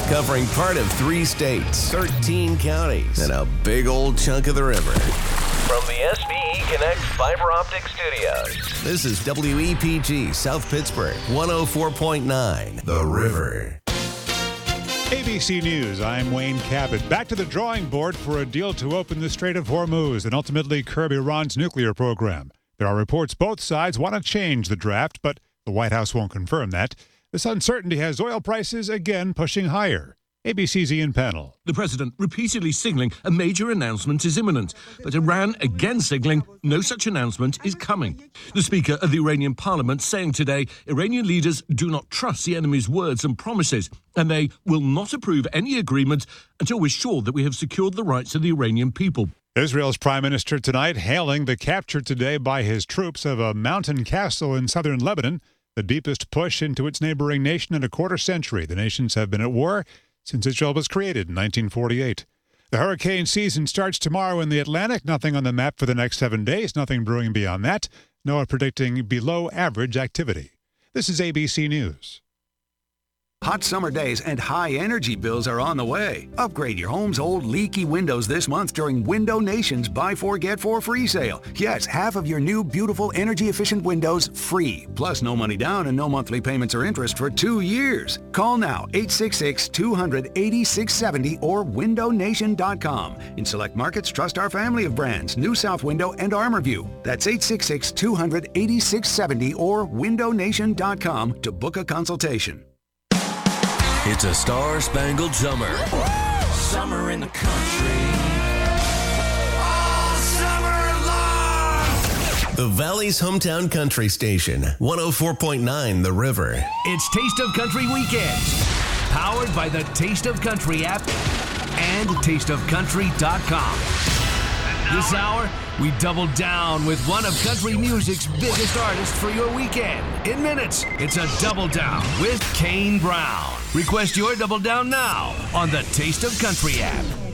covering part of 3 states, 13 counties, and a big old chunk of the river. From the SBE Connect Fiber Optic Studios, this is WEPG South Pittsburgh, 104.9, The River. ABC News, I'm Wayne Cabot. Back to the drawing board for a deal to open the Strait of Hormuz and ultimately curb Iran's nuclear program. There are reports both sides want to change the draft, but the White House won't confirm that. This uncertainty has oil prices again pushing higher. ABC's Ian Pennell. The president repeatedly signaling a major announcement is imminent, but Iran again signaling no such announcement is coming. The Speaker of the Iranian Parliament saying today Iranian leaders do not trust the enemy's words and promises, and they will not approve any agreement until we're sure that we have secured the rights of the Iranian people. Israel's prime minister tonight hailing the capture today by his troops of a mountain castle in southern Lebanon, the deepest push into its neighboring nation in a quarter century. The nations have been at war since Israel was created in 1948. The hurricane season starts tomorrow in the Atlantic. Nothing on the map for the next 7 days. Nothing brewing beyond that. NOAA predicting below average activity. This is ABC News. Hot summer days and high energy bills are on the way. Upgrade your home's old leaky windows this month during Window Nation's Buy 4 Get 4 free sale. Yes, half of your new beautiful energy efficient windows free. Plus no money down and no monthly payments or interest for 2 years. Call now 866-200-8670 or windownation.com. In select markets, trust our family of brands, New South Window and ArmorView. That's 866-200-8670 or windownation.com to book a consultation. It's a star-spangled summer. Summer in the country. All summer long. The Valley's hometown country station, 104.9 The River. It's Taste of Country Weekend, powered by the Taste of Country app and tasteofcountry.com. This hour, we double down with one of country music's biggest artists for your weekend. In minutes, it's a Double Down with Kane Brown. Request your Double Down now on the Taste of Country app.